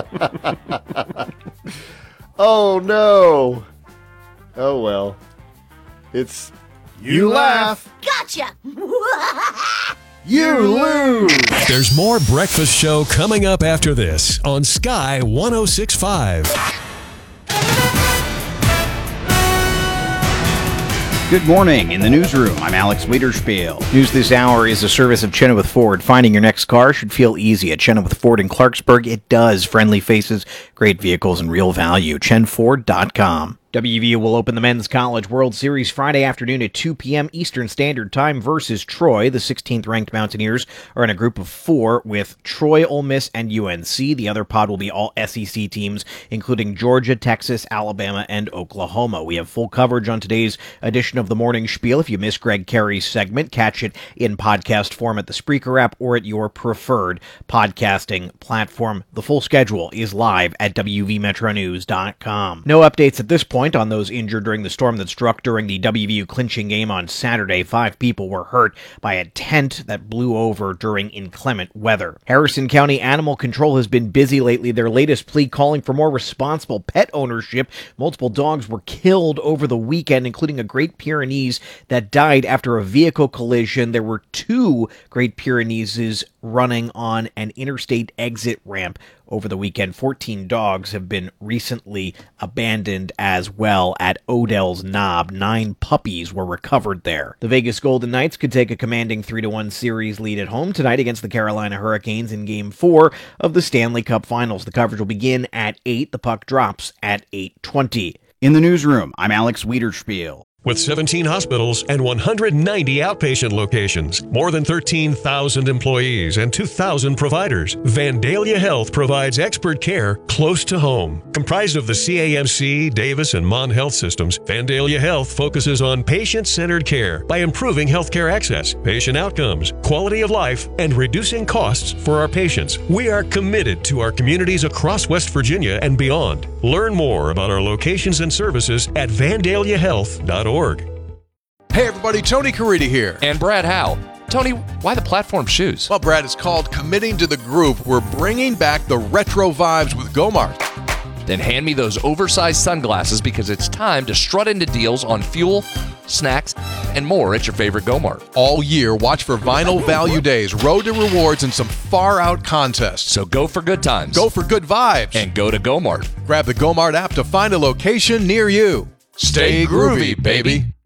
Oh, no. Oh, well. It's... You laugh. Gotcha! You lose. There's more Breakfast Show coming up after this on Sky 106.5. Good morning. In the newsroom, I'm Alex Wiederspiel. News this hour is a service of Chenoweth Ford. Finding your next car should feel easy. At Chenoweth Ford in Clarksburg, it does. Friendly faces, great vehicles, and real value. ChenFord.com. WVU will open the Men's College World Series Friday afternoon at 2 p.m. Eastern Standard Time versus Troy. The 16th-ranked Mountaineers are in a group of 4 with Troy, Ole Miss, and UNC. The other pod will be all SEC teams, including Georgia, Texas, Alabama, and Oklahoma. We have full coverage on today's edition of the Morning Spiel. If you missed Greg Carey's segment, catch it in podcast form at the Spreaker app or at your preferred podcasting platform. The full schedule is live at WVMetroNews.com. No updates at this point on those injured during the storm that struck during the WVU clinching game on Saturday. 5 people were hurt by a tent that blew over during inclement weather. Harrison County Animal Control has been busy lately. Their latest plea calling for more responsible pet ownership. Multiple dogs were killed over the weekend, including a Great Pyrenees that died after a vehicle collision. There were 2 Great Pyreneeses running on an interstate exit ramp over the weekend. 14 dogs have been recently abandoned as well at Odell's Knob. 9 puppies were recovered there. The Vegas Golden Knights could take a commanding 3-1 series lead at home tonight against the Carolina Hurricanes in Game 4 of the Stanley Cup Finals. The coverage will begin at 8. The puck drops at 8:20. In the newsroom, I'm Alex Wiederspiel. With 17 hospitals and 190 outpatient locations, more than 13,000 employees and 2,000 providers, Vandalia Health provides expert care close to home. Comprised of the CAMC, Davis, and Mon Health systems, Vandalia Health focuses on patient-centered care by improving healthcare access, patient outcomes, quality of life, and reducing costs for our patients. We are committed to our communities across West Virginia and beyond. Learn more about our locations and services at vandaliahealth.org. Hey everybody, Tony Caridi here. And Brad Howe. Tony, why the platform shoes? Well, Brad, it's called committing to the groove. We're bringing back the retro vibes with Gomart. Then hand me those oversized sunglasses because it's time to strut into deals on fuel, snacks, and more at your favorite Gomart. All year, watch for Vinyl Value Days, Road to Rewards, and some far-out contests. So go for good times. Go for good vibes. And go to Gomart. Grab the Gomart app to find a location near you. Stay groovy, baby.